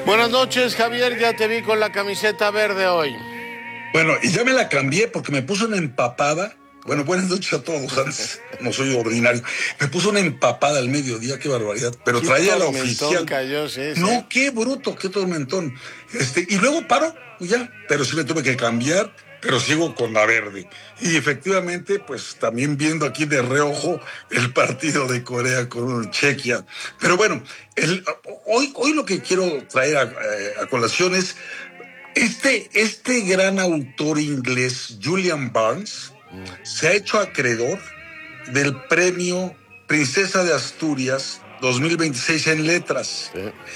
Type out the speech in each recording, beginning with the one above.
Buenas noches, Javier, ya te vi con la camiseta verde hoy. Bueno, y ya me la cambié porque me puso una empapada. Bueno, buenas noches a todos, antes no soy ordinario. Me puso una empapada al mediodía, qué barbaridad. Pero ¿Qué traía la tormentón oficial. cayó, sí, No, sí. qué bruto, qué tormentón. Y luego paro, y ya. Pero sí me tuve que cambiar, pero sigo con la verde. Y efectivamente, pues también viendo aquí de reojo el partido de Corea con Chequia. Pero bueno, hoy lo que quiero traer a colación es este gran autor inglés, Julian Barnes, se ha hecho acreedor del premio Princesa de Asturias 2026 en letras.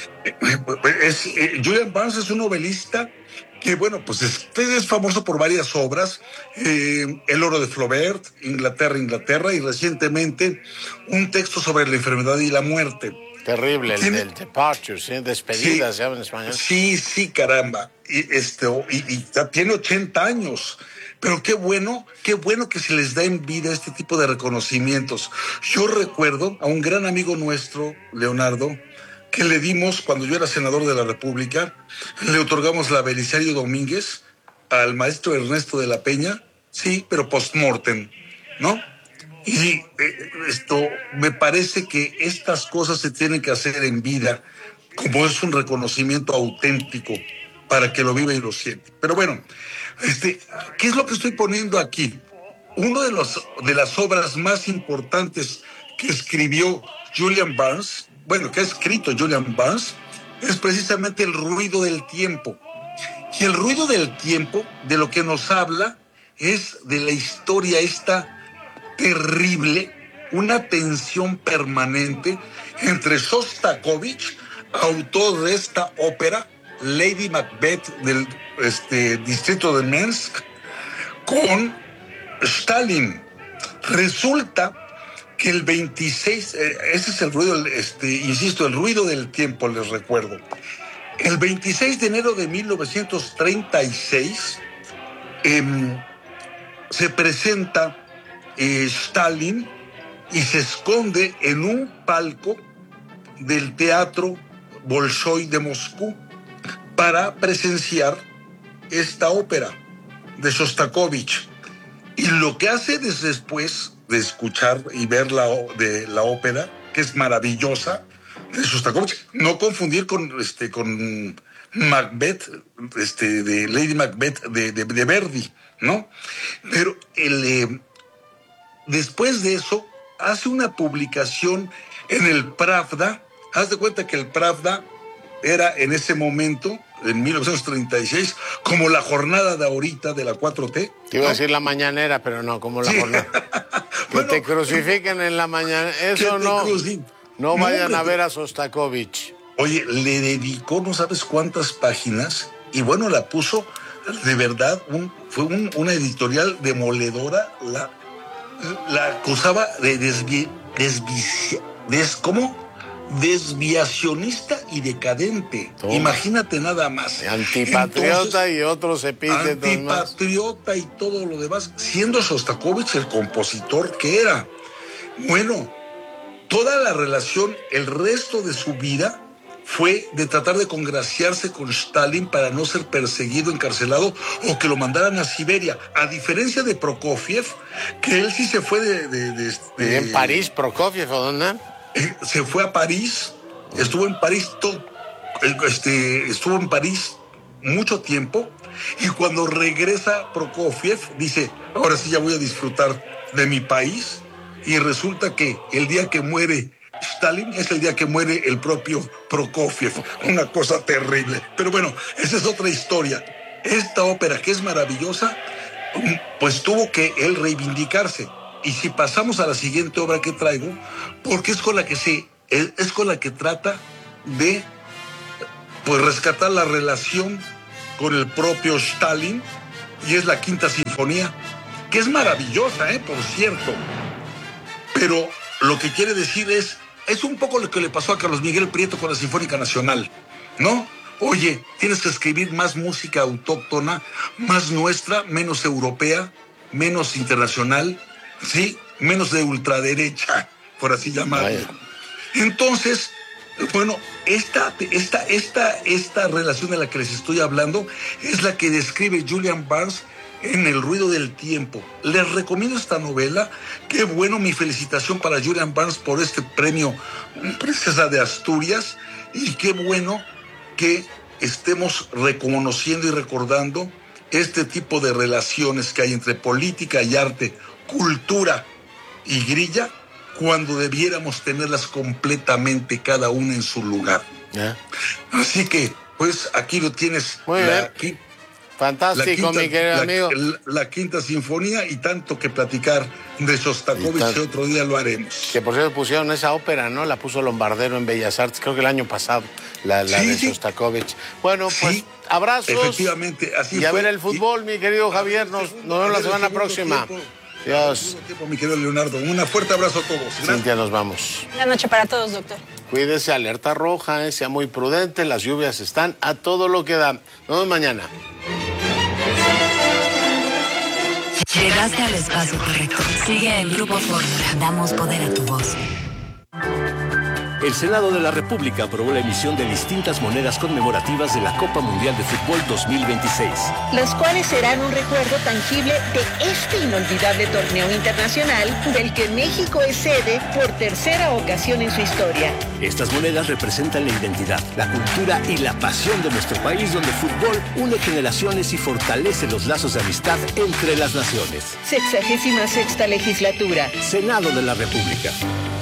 Sí. Julian Barnes es un novelista que, bueno, pues es famoso por varias obras, El oro de Flaubert, Inglaterra, y recientemente un texto sobre la enfermedad y la muerte. Terrible, el del Departure, ¿sí? Despedidas, Sí, ¿ya en español? sí, caramba. Y ya tiene 80 años. Pero qué bueno que se les da en vida este tipo de reconocimientos. Yo recuerdo a un gran amigo nuestro, Leonardo, que le dimos, cuando yo era senador de la República, le otorgamos la Belisario Domínguez al maestro Ernesto de la Peña, sí, pero post-mortem, ¿no? Y me parece que estas cosas se tienen que hacer en vida, como es un reconocimiento auténtico para que lo viva y lo siente. Pero bueno, ¿qué es lo que estoy poniendo aquí? Uno de las obras más importantes que escribió Julian Barnes, bueno, que ha escrito Julian Barnes, es precisamente El ruido del tiempo. Y el ruido del tiempo, de lo que nos habla, es de la historia esta terrible, una tensión permanente entre Shostakovich, autor de esta ópera, Lady Macbeth del distrito de Minsk, con Stalin. Resulta que el 26, ese es el ruido, insisto, el ruido del tiempo, les recuerdo. El 26 de enero de 1936 se presenta Stalin y se esconde en un palco del Teatro Bolshoi de Moscú para presenciar esta ópera de Shostakovich. Y lo que hace después de escuchar y ver la ópera, que es maravillosa, de Shostakovich, no confundir con Macbeth, de Lady Macbeth de Verdi, ¿no? Pero después de eso, hace una publicación en el Pravda. Haz de cuenta que el Pravda era en ese momento, en 1936, como la jornada de ahorita de la 4T. Te iba a decir la mañanera, pero no, como la jornada. Que bueno, te crucifiquen en la mañana. Eso no vayan a ver a Shostakovich. Oye, le dedicó no sabes cuántas páginas y bueno, la puso de verdad, fue una editorial demoledora, la acusaba de desviacionista y decadente. Toma. Imagínate nada más. Antipatriota. Entonces, y otros epítetos antipatriota más. Y todo lo demás, siendo Shostakovich el compositor que era. Bueno, toda la relación, el resto de su vida, fue de tratar de congraciarse con Stalin para no ser perseguido, encarcelado o que lo mandaran a Siberia. A diferencia de Prokofiev, que él sí se fue ¿En París, Prokofiev o dónde? Se fue a París, estuvo en París estuvo en París mucho tiempo y cuando regresa Prokofiev dice, ahora sí ya voy a disfrutar de mi país, y resulta que el día que muere Stalin es el día que muere el propio Prokofiev. Una cosa terrible. Pero bueno, esa es otra historia. Esta ópera, que es maravillosa, pues tuvo que él reivindicarse. Y si pasamos a la siguiente obra que traigo, porque es con la que trata de pues rescatar la relación con el propio Stalin, y es la Quinta Sinfonía, que es maravillosa, por cierto. Pero lo que quiere decir es un poco lo que le pasó a Carlos Miguel Prieto con la Sinfónica Nacional, ¿no? Oye, tienes que escribir más música autóctona, más nuestra, menos europea, menos internacional, ¿sí? Menos de ultraderecha, por así llamarlo. Entonces, Bueno, esta relación de la que les estoy hablando es la que describe Julian Barnes en El ruido del tiempo. Les recomiendo esta novela. Qué bueno, mi felicitación para Julian Barnes por este premio Princesa de Asturias, y qué bueno que estemos reconociendo y recordando este tipo de relaciones que hay entre política y arte, cultura y grilla, cuando debiéramos tenerlas completamente cada una en su lugar. Así que, pues, aquí lo tienes. Muy bien. Fantástico, mi querido amigo. La quinta sinfonía, y tanto que platicar de Shostakovich, y otro día lo haremos. Que por cierto pusieron esa ópera, ¿no? La puso Lombardero en Bellas Artes, creo que el año pasado, la de Shostakovich. Bueno, pues abrazos. Efectivamente, así y a ver el fútbol, mi querido Javier. Nos vemos la semana próxima. Dios. Mi querido Leonardo, un fuerte abrazo a todos. Cintia, nos vamos. Buenas noches para todos, doctor. Cuídese, alerta roja, sea muy prudente, las lluvias están a todo lo que da. Nos vemos mañana. Llegaste al espacio correcto. Sigue el Grupo Fórmula. Damos poder a tu voz. El Senado de la República aprobó la emisión de distintas monedas conmemorativas de la Copa Mundial de Fútbol 2026. Las cuales serán un recuerdo tangible de este inolvidable torneo internacional del que México es sede por tercera ocasión en su historia. Estas monedas representan la identidad, la cultura y la pasión de nuestro país, donde el fútbol une generaciones y fortalece los lazos de amistad entre las naciones. 66ª legislatura. Senado de la República.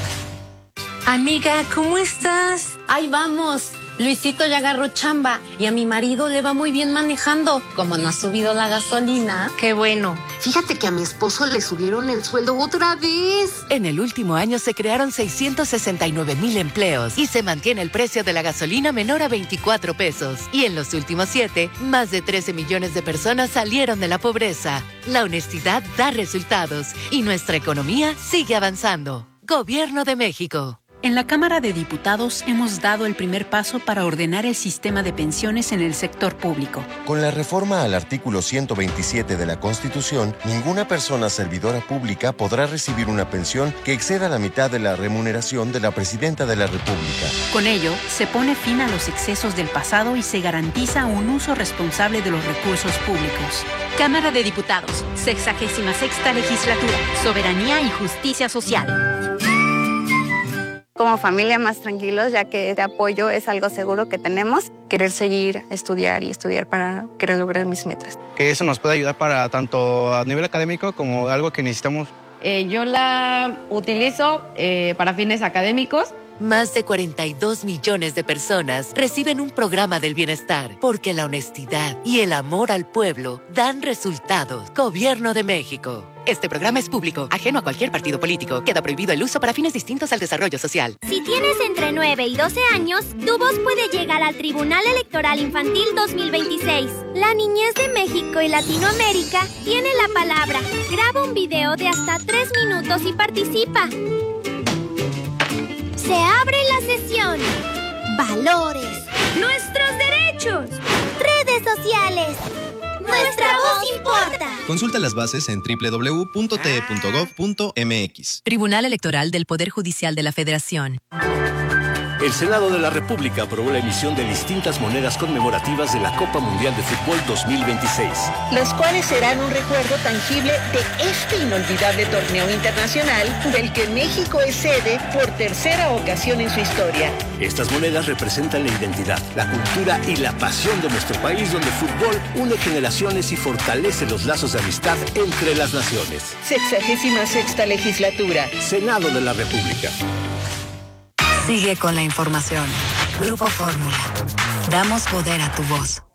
Amiga, ¿cómo estás? Ahí vamos. Luisito ya agarró chamba y a mi marido le va muy bien manejando. Como no ha subido la gasolina. Qué bueno. Fíjate que a mi esposo le subieron el sueldo otra vez. En el último año se crearon 669,000 empleos y se mantiene el precio de la gasolina menor a 24 pesos. Y en los últimos 7, más de 13 millones de personas salieron de la pobreza. La honestidad da resultados y nuestra economía sigue avanzando. Gobierno de México. En la Cámara de Diputados hemos dado el primer paso para ordenar el sistema de pensiones en el sector público. Con la reforma al artículo 127 de la Constitución, ninguna persona servidora pública podrá recibir una pensión que exceda la mitad de la remuneración de la Presidenta de la República. Con ello, se pone fin a los excesos del pasado y se garantiza un uso responsable de los recursos públicos. Cámara de Diputados, 66ª legislatura, soberanía y justicia social. Como familia más tranquilos, ya que este apoyo es algo seguro que tenemos. Querer seguir, estudiar para querer lograr mis metas. Que eso nos puede ayudar para tanto a nivel académico como algo que necesitamos. Yo la utilizo para fines académicos. Más de 42 millones de personas reciben un programa del bienestar porque la honestidad y el amor al pueblo dan resultados. Gobierno de México. Este programa es público, ajeno a cualquier partido político. Queda prohibido el uso para fines distintos al desarrollo social. Si tienes entre 9 y 12 años, tu voz puede llegar al Tribunal Electoral Infantil 2026. La niñez de México y Latinoamérica tiene la palabra. Graba un video de hasta 3 minutos y participa. Se abre la sesión. Valores. Nuestros derechos. Redes sociales. Nuestra voz importa. Consulta las bases en www.te.gov.mx. Tribunal Electoral del Poder Judicial de la Federación. El Senado de la República aprobó la emisión de distintas monedas conmemorativas de la Copa Mundial de Fútbol 2026. Las cuales serán un recuerdo tangible de este inolvidable torneo internacional del que México es sede por tercera ocasión en su historia. Estas monedas representan la identidad, la cultura y la pasión de nuestro país, donde el fútbol une generaciones y fortalece los lazos de amistad entre las naciones. 66ª legislatura. Senado de la República. Sigue con la información. Grupo Fórmula. Damos poder a tu voz.